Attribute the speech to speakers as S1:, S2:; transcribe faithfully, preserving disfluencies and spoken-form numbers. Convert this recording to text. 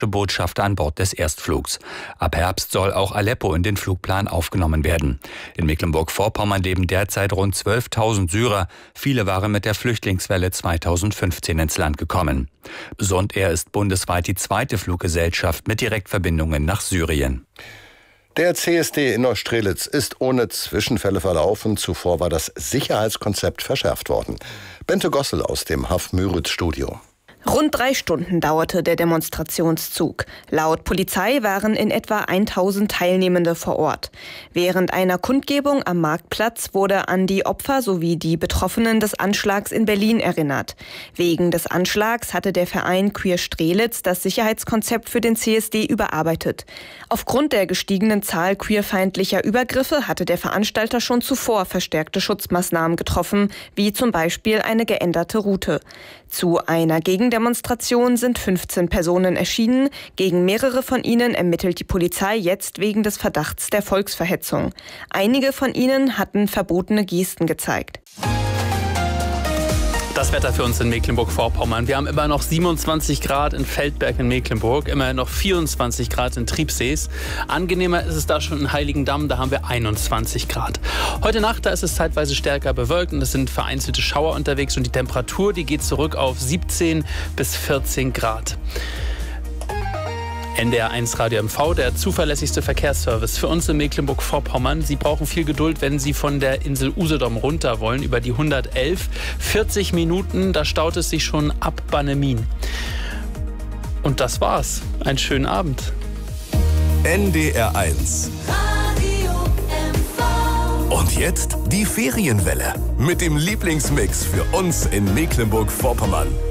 S1: Botschafter an Bord des Erstflugs. Ab Herbst soll auch Aleppo in den Flugplan aufgenommen werden. In Mecklenburg-Vorpommern leben derzeit rund zwölftausend Syrer. Viele waren mit der Flüchtlingswelle zweitausendfünfzehn ins Land gekommen. Sondair ist bundesweit die zweite Fluggesellschaft mit Direktverbindungen nach Syrien.
S2: Der C S D in Neustrelitz ist ohne Zwischenfälle verlaufen. Zuvor war das Sicherheitskonzept verschärft worden. Bente Gossel aus dem Haff-Müritz-Studio.
S3: Rund drei Stunden dauerte der Demonstrationszug. Laut Polizei waren in etwa tausend Teilnehmende vor Ort. Während einer Kundgebung am Marktplatz wurde an die Opfer sowie die Betroffenen des Anschlags in Berlin erinnert. Wegen des Anschlags hatte der Verein Queer Strelitz das Sicherheitskonzept für den C S D überarbeitet. Aufgrund der gestiegenen Zahl queerfeindlicher Übergriffe hatte der Veranstalter schon zuvor verstärkte Schutzmaßnahmen getroffen, wie zum Beispiel eine geänderte Route. Zu einer Gegendemonstration sind fünfzehn Personen erschienen. Gegen mehrere von ihnen ermittelt die Polizei jetzt wegen des Verdachts der Volksverhetzung. Einige von ihnen hatten verbotene Gesten gezeigt.
S4: Das Wetter für uns in Mecklenburg-Vorpommern. Wir haben immer noch siebenundzwanzig Grad in Feldberg in Mecklenburg, immer noch vierundzwanzig Grad in Triebsees. Angenehmer ist es da schon in Heiligendamm, da haben wir einundzwanzig Grad. Heute Nacht, da ist es zeitweise stärker bewölkt und es sind vereinzelte Schauer unterwegs und die Temperatur, die geht zurück auf siebzehn bis vierzehn Grad. N D R eins Radio M V, der zuverlässigste Verkehrsservice für uns in Mecklenburg-Vorpommern. Sie brauchen viel Geduld, wenn Sie von der Insel Usedom runter wollen, über die hundertelf. vierzig Minuten, da staut es sich schon ab Bannemin. Und das war's. Einen schönen Abend.
S5: N D R eins.
S6: Radio M V.
S5: Und jetzt die Ferienwelle mit dem Lieblingsmix für uns in Mecklenburg-Vorpommern.